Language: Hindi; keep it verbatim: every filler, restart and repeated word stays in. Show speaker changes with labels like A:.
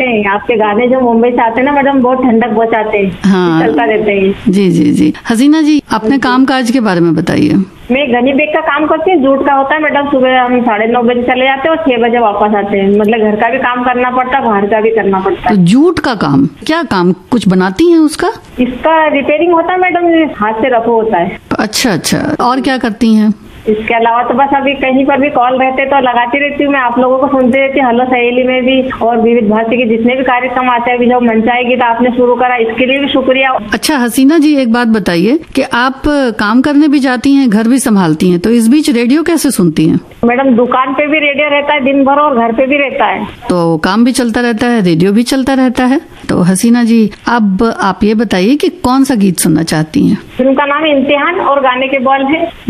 A: हैं आपके गाने जो मुंबई से आते हैं ना मैडम, बहुत ठंडक पहुंचाते हैं।
B: हाँ,
A: चलता रहता है।
B: जी जी जी। हसीना जी, अपने काम काज के बारे में बताइए।
A: मैं गनी बैग का काम करती हूँ, जूट का होता है मैडम। सुबह हम साढ़े नौ बजे चले जाते हैं और छह बजे वापस आते हैं। मतलब घर का भी काम करना पड़ता है, बाहर का भी करना पड़ता है।
B: तो जूट का काम, क्या काम कुछ बनाती हैं उसका?
A: इसका रिपेयरिंग होता है मैडम, हाथ से रफो होता है।
B: अच्छा अच्छा, और क्या करती हैं?
A: इसके अलावा तो बस अभी कहीं पर भी कॉल रहते तो लगाती रहती हूँ मैं, आप लोगों को सुनती रहती हूँ। हेलो सहेली में भी और विविध भारती के जितने भी कार्यक्रम आते हैं, अभी जब मंच आएगी तो आपने शुरू करा, इसके लिए भी शुक्रिया।
B: अच्छा हसीना जी, एक बात बताइए कि आप काम करने भी जाती हैं, घर भी संभालती हैं, तो इस बीच रेडियो कैसे सुनती हैं?
A: मैडम दुकान पे भी रेडियो रहता है दिन भर और घर पे भी रहता है,
B: तो काम भी चलता रहता है, रेडियो भी चलता रहता है। तो हसीना जी, अब आप ये बताइए कि कौन सा गीत सुनना चाहती हैं?
A: फिल्म का नाम इम्तिहान और गाने के बोल है